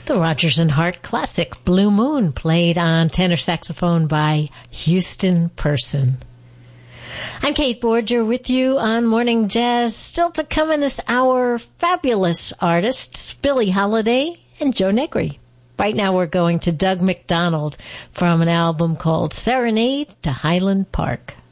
The Rodgers and Hart classic, Blue Moon, played on tenor saxophone by Houston Person. I'm Kate Borger with you on Morning Jazz. Still to come in this hour, fabulous artists, Billie Holiday and Joe Negri. Right now we're going to Doug McDonald from an album called Serenade to Highland Park.